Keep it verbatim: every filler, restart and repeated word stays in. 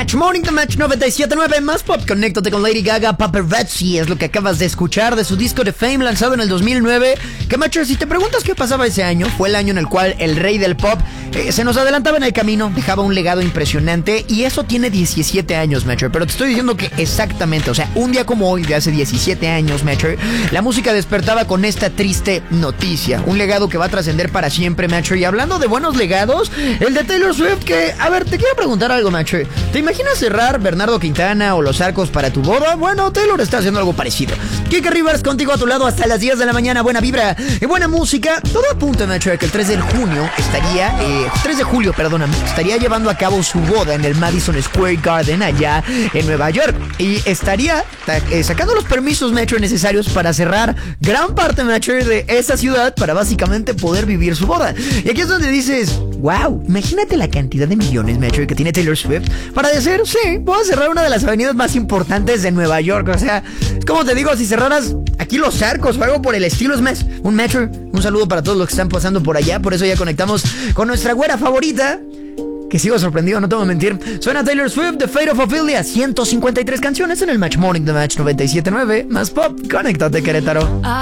Match Morning, The Match noventa y siete punto nueve, más pop. Conéctate con Lady Gaga. Paparazzi es lo que acabas de escuchar de su disco de Fame, lanzado en el dos mil nueve. Que, Matcher, si te preguntas qué pasaba ese año, fue el año en el cual el rey del pop eh, se nos adelantaba en el camino, dejaba un legado impresionante. Y eso tiene diecisiete años, Matcher. Pero te estoy diciendo que exactamente, o sea, un día como hoy, de hace diecisiete años, Matcher, la música despertaba con esta triste noticia. Un legado que va a trascender para siempre, Matcher. Y hablando de buenos legados, el de Taylor Swift, que, a ver, te quiero preguntar algo, Matcher. ¿Te imaginas cerrar Bernardo Quintana o Los Arcos para tu boda? Bueno, Taylor está haciendo algo parecido. Kike Rivers contigo a tu lado hasta las diez de la mañana. Buena vibra y buena música. Todo apunta, Matcher, que el tres de junio estaría, eh, tres de julio, perdóname, estaría llevando a cabo su boda en el Madison Square Garden allá en Nueva York. Y estaría eh, sacando los permisos, Matcher, necesarios para cerrar gran parte, Matcher, de esa ciudad para básicamente poder vivir su boda. Y aquí es donde dices, wow, imagínate la cantidad de millones, Matcher, que tiene Taylor Swift para decir, sí, voy a cerrar una de las avenidas más importantes de Nueva York. O sea, es como te digo, si cerraras aquí Los Arcos o algo por el estilo, es más, un Matcher, un saludo para todos los que están pasando por allá. Por eso ya conectamos con nuestra güera favorita, que sigo sorprendido, no te voy a mentir. Suena Taylor Swift, The Fate of Ophelia. ciento cincuenta y tres canciones en el Match Morning, The Match noventa y siete punto nueve. Más pop, conéctate, Querétaro.